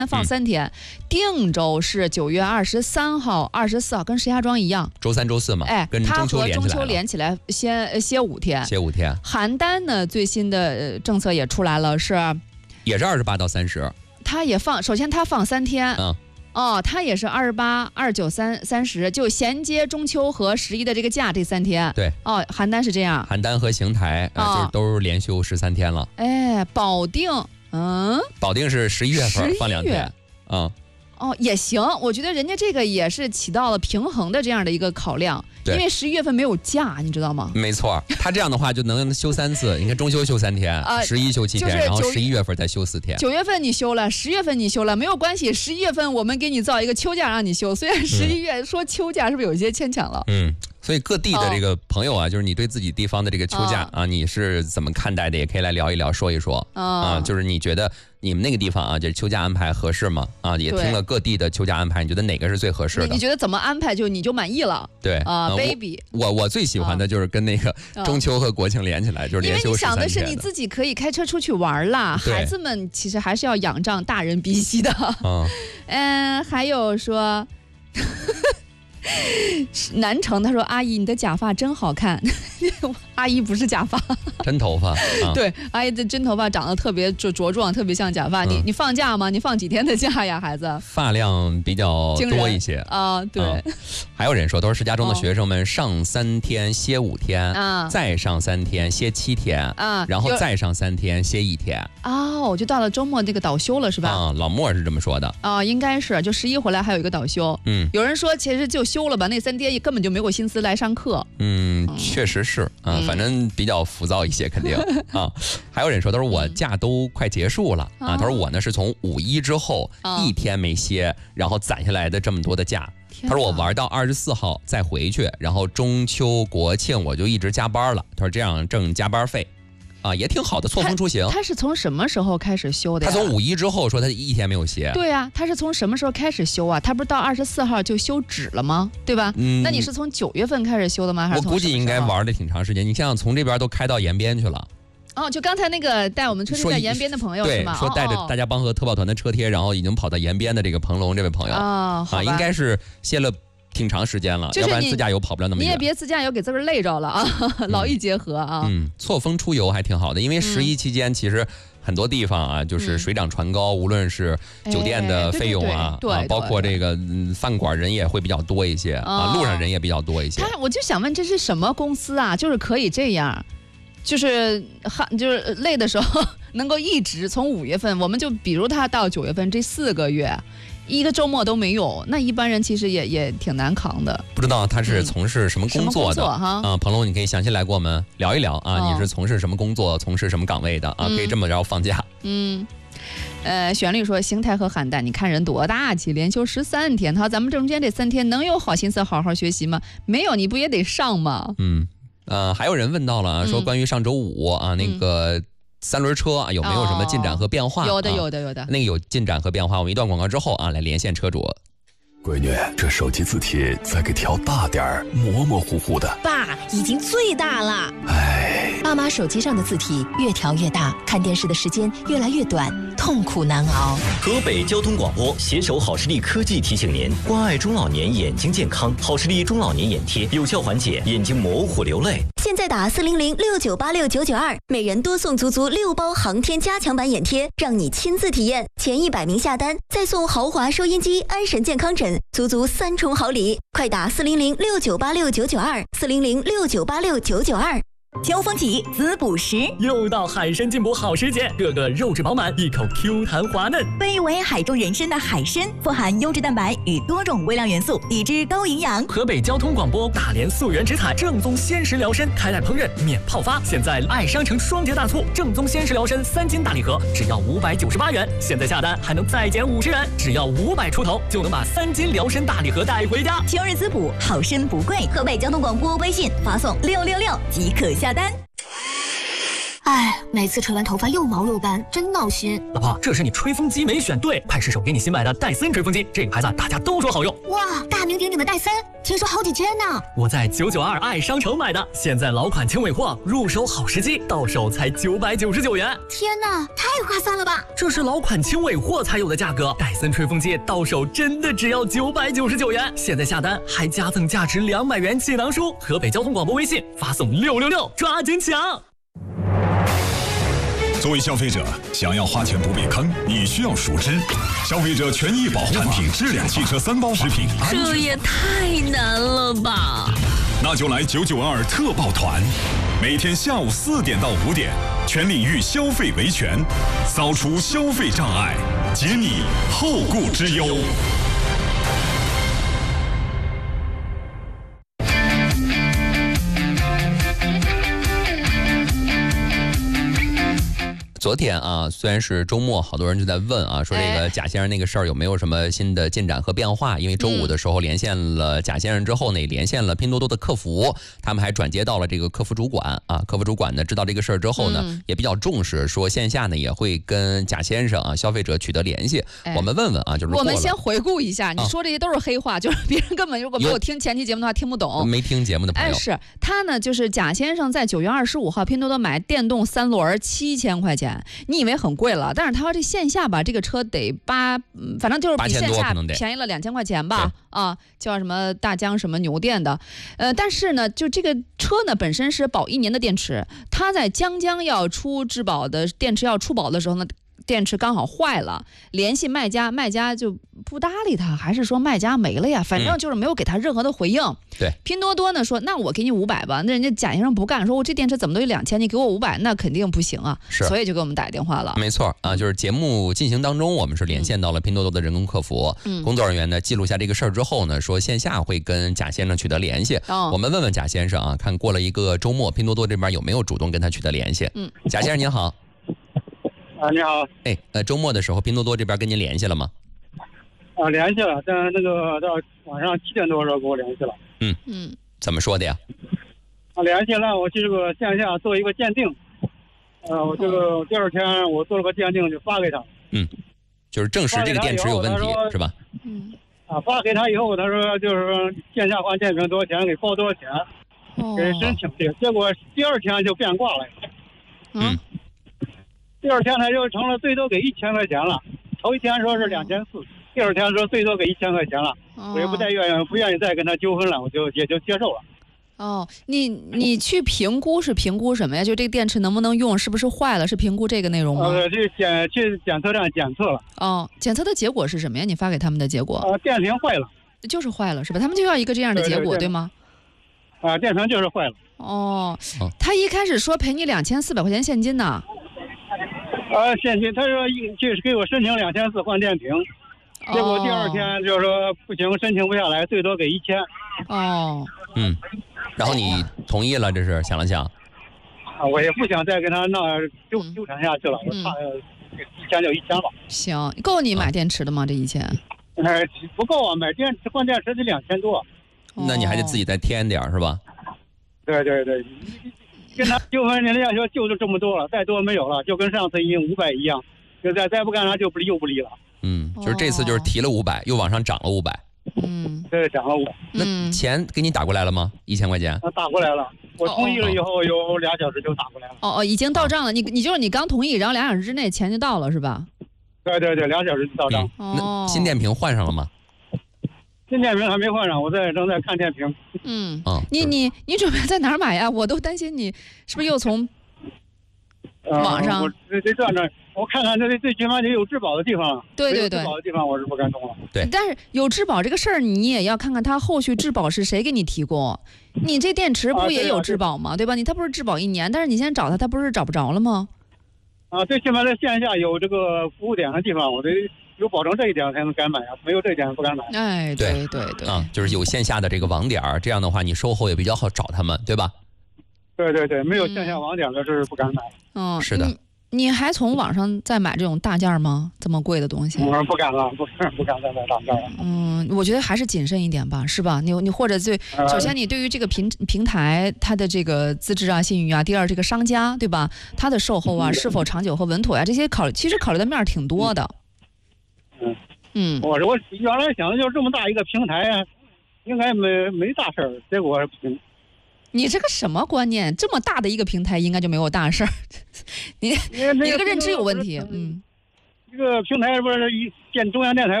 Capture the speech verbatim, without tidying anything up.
放三天。嗯、定州是九月二十三号、二十四号，跟石家庄一样， 周三、周四嘛。 哎， 跟中秋连起来了。 它和中秋连起来，先歇五天。 歇五天。 邯郸呢，最新的政策也出来了，是也是二十八到三十。 它也放，首先它放三天。嗯。哦，它也是二十八、二十九、三三十，就衔接中秋和十一的这个假这三天。 对。 哦，邯郸是这样。 邯郸和邢台啊、哦，就是都是连休十三天了。 哎，保定，嗯， 保定是十一月份放两天。嗯。 哦，也行，我觉得人家这个也是起到了平衡的这样的一个考量，因为十一月份没有假，你知道吗？ 没错，他这样的话就能休三次。你看中秋休三天，十一、呃、休七天，就是、然后十一月份再休四天。 九月份你休了，十月份你休了，没有关系。十一月份我们给你造一个秋假让你休，虽然十一月说秋假是不是有些牵强了？ 嗯。所以各地的这个朋友啊，哦、就是你对自己地方的这个秋假、哦、啊，你是怎么看待的？也可以来聊一聊，说一说、哦、啊。就是你觉得你们那个地方啊，这秋假安排合适吗？啊，也听了各地的秋假安排，你觉得哪个是最合适的？ 你, 你觉得怎么安排就你就满意了？ 对啊、呃、，baby， 我 我, 我最喜欢的就是跟那个中秋和国庆连起来，哦、就是连休十三天的。 因为你想的是你自己可以开车出去玩啦，孩子们其实还是要仰仗大人鼻息的。嗯，嗯，还有说。南城他说阿姨你的假发真好看阿姨不是假发真头发、啊、 对，阿姨的真头发长得特别茁壮，特别像假发、嗯、你你放假吗？你放几天的假呀孩子？ 发量比较多一些啊，对、嗯、 还有人说都是石家庄的学生们上三天歇五天、哦、再上三天歇七天、嗯、然后再上三天歇一天哦，就到了周末这个倒休了是吧？ 啊、嗯，老莫是这么说的啊、哦，应该是就十一回来还有一个倒休。嗯，有人说其实就休了吧，那三天根本就没有心思来上课。 嗯，确实是啊、嗯，反正比较浮躁一些，肯定啊。还有人说，他说我假都快结束了、嗯、啊，他说我呢是从五一之后、哦、一天没歇，然后攒下来的这么多的假。他说我玩到二十四号再回去，然后中秋国庆我就一直加班了。他说这样挣加班费。啊，也挺好的，错峰出行。 他, 他是从什么时候开始休的呀？ 他从五一之后说他一天没有歇。 对啊，他是从什么时候开始休啊？他不是到二十四号就休止了吗？对吧？嗯。那你是从九月份开始休的吗？还是从我估计应该玩的挺长时间。你想想，从这边都开到延边去了。 哦，就刚才那个带我们车贴在延边的朋友是吗？ 对，说带着大家帮和特跑团的车贴，然后已经跑到延边的这个彭龙这位朋友啊、哦， 啊，应该是歇了。挺长时间了， 就是、 要不然自驾游跑不了那么远。 你也别自驾游给自个儿累着了啊，嗯、劳逸结合啊。 嗯，错峰出游还挺好的，因为十一期间其实很多地方啊，就是水涨船高，嗯、无论是酒店的费用啊， 哎、对对对对啊，包括这个嗯饭馆人也会比较多一些、哦、啊，路上人也比较多一些。 他我就想问，这是什么公司啊？就是可以这样，就是哈，就是累的时候能够一直从五月份，我们就比如他到九月份这四个月。一个周末都没有，那一般人其实也也挺难扛的。 不知道他是从事什么工作的、 嗯、哈？ 啊，彭龙，你可以详细来跟我们聊一聊啊、哦，你是从事什么工作，从事什么岗位的啊？嗯、可以这么着放假。 嗯，呃，旋律说邢台和邯郸，你看人多大气，连休十三天，好，咱们中间这三天能有好心思好好学习吗？没有，你不也得上吗？ 嗯，呃，还有人问到了啊，说关于上周五啊、嗯、那个。嗯三轮车啊，有没有什么进展和变化？ 哦、有的，有的，有的。 那个有进展和变化，我们一段广告之后啊，来连线车主。 闺女，这手机字体再给调大点儿，模模糊糊的。 爸，已经最大了。 哎， 爸妈手机上的字体越调越大，看电视的时间越来越短，痛苦难熬。 河北交通广播携手好视力科技提醒您：关爱中老年眼睛健康，好视力中老年眼贴有效缓解眼睛模糊流泪。 现在打四零零六九八六九九二，每人多送足足六包航天加强版眼贴，让你亲自体验。前一百名下单，再送豪华收音机、安神健康枕，足足三重好礼。快打四零零六九八六九九二，四零零六九八六九九二。 秋风起，滋补时， 又到海参进补好时节，个个肉质饱满，一口 Q 弹滑嫩。 被誉为海中人参的海参，富含优质蛋白与多种微量元素，以致高营养。 河北交通广播大连溯源直采正宗鲜食疗参，开袋烹饪免泡发。现在爱商城双节大促，正宗鲜食疗参三斤大礼盒只要五百九十八元，现在下单还能再减五十元，只要五百出头就能把三斤疗参大礼盒带回家。 秋日滋补，好参不贵。河北交通广播微信发送六六六即可下单。 哎，每次吹完头发又毛又干，真闹心。 老婆，这是你吹风机没选对，快试手给你新买的戴森吹风机，这个牌子大家都说好用。 哇，大名鼎鼎的戴森，听说好几千呢。 我在九九二爱商城买的，现在老款轻尾货，入手好时机，到手才九百九十九元。 天哪，太划算了吧！ 这是老款轻尾货才有的价格，戴森吹风机到手真的只要九百九十九元。现在下单还加赠价值两百元气囊书，河北交通广播微信发送六六六，抓紧抢！ 作为消费者，想要花钱不被坑，你需要熟知消费者权益保护产品质量汽车三包食品安全。 这也太难了吧！ 那就来九九二特报团，每天下午四点到五点，全领域消费维权，扫除消费障碍，解你后顾之忧。 昨天啊，虽然是周末，好多人就在问啊，说这个贾先生那个事儿有没有什么新的进展和变化？因为周五的时候连线了贾先生之后呢，也连线了拼多多的客服，他们还转接到了这个客服主管啊。客服主管呢知道这个事儿之后呢，嗯、也比较重视，说线下呢也会跟贾先生啊消费者取得联系。哎、我们问问啊，就是我们先回顾一下，你说这些都是黑话，啊、就是别人根本如果没有听前期节目的话听不懂。 没听节目的朋友， 哎，是他呢，就是贾先生在九月二十五号拼多多买电动三轮七千块钱，你以为很贵了，但是他说这线下吧，这个车得八，反正就是比线下便宜了两千块钱吧，啊，叫什么大疆什么牛电的，呃，但是呢，就这个车呢本身是保一年的电池，它在将将要出质保的电池要出保的时候呢，电池刚好坏了，联系卖家，卖家就不搭理他，还是说卖家没了呀？反正就是没有给他任何的回应。 嗯、对， 拼多多呢说，那我给你五百吧，那人家贾先生不干，说我这电池怎么都有两千，你给我五百，那肯定不行啊。 是， 所以就给我们打电话了。 没错啊，就是节目进行当中，我们是连线到了拼多多的人工客服，嗯、工作人员呢记录下这个事儿之后呢，说线下会跟贾先生取得联系。哦、我们问问贾先生啊，看过了一个周末，拼多多这边有没有主动跟他取得联系？嗯，贾先生您好。 啊，你好。 哎，呃，周末的时候，拼多多这边跟您联系了吗？ 啊，联系了，但那个到晚上七点多的时候跟我联系了。 嗯嗯，怎么说的呀？ 啊，联系了，我去这个线下做一个鉴定。呃，我这个第二天我做了个鉴定，就发给他。 嗯，就是证实这个电池有问题，是吧？ 嗯。啊，发给他以后，他说就是说线下换电瓶多少钱，给报多少钱， 哦、 给申请的。结果第二天就变卦了。 嗯。 第二天他就成了最多给一千块钱了，头一天说是两千四，第二天说最多给一千块钱了，哦、我也不再愿意不愿意再跟他纠纷了，我就也就接受了。 哦，你你去评估是评估什么呀？就这个电池能不能用，是不是坏了？是评估这个内容吗？ 呃，去检去检测站检测了。 哦，检测的结果是什么呀？你发给他们的结果？ 呃，电瓶坏了。 就是坏了是吧？他们就要一个这样的结果， 对, 对, 对吗？ 啊，电瓶就是坏了。 哦，他一开始说赔你两千四百块钱现金呢。 呃，现金，他说就是给我申请两千四换电瓶， 哦、 结果第二天就是说不行，申请不下来，最多给一千。 哦， 嗯，然后你同意了，这是想了想。 啊，我也不想再跟他闹纠纠缠下去了，我差一千就一千吧。 行，够你买电池的吗？这一千？ 呃，不够啊，买电池换电池得两千多。 那你还得自己再添点是吧？ 对对对。跟他纠纷，人家说就是这么多了，再多没有了，就跟上次一五百一样，就再再不干啥就不又不离了。 嗯，就是这次就是提了五百，又往上涨了五百。 嗯， 对，涨了五百。 那钱给你打过来了吗？一千块钱？ 啊，打过来了。我同意了以后，有俩小时就打过来了。 哦哦，已经到账了。你你就是你刚同意，然后俩小时之内钱就到了是吧？ 对对对，俩小时就到账。 嗯、那新电瓶换上了吗？ 新电瓶还没换上，我在正在看电瓶。 嗯，哦、你你你准备在哪儿买呀？我都担心你是不是又从网上？ 呃、我得得转转，我看看这最起码得有质保的地方。 对对对， 质保的地方我是不敢动了。 对， 但是有质保这个事儿，你也要看看它后续质保是谁给你提供。你这电池不也有质保吗？啊、对, 对吧？你它不是质保一年，但是你现在找他，他不是找不着了吗？ 啊，最起码在线下有这个服务点的地方，我得。有保证这一点才能敢买啊，没有这一点不敢买。 哎，对对对， 啊，就是有线下的这个网点，这样的话你售后也比较好找他们，对吧？ 对对对，没有线下网点的是不敢买。 嗯， 是的。 你还从网上再买这种大件吗？这么贵的东西？ 我不敢了，不不敢再买大件了。 嗯，我觉得还是谨慎一点吧，是吧？你你或者对，首先你对于这个平平台它的这个资质啊、信誉啊，第二这个商家对吧？它的售后啊是否长久和稳妥呀、啊？这些考其实考虑的面挺多的。 嗯嗯， 我我原来想的就是这么大一个平台，应该没没大事儿，结果。 你这个什么观念？这么大的一个平台，应该就没有大事儿？你你这个认知有问题。嗯， 这个平台不是一建中央电台。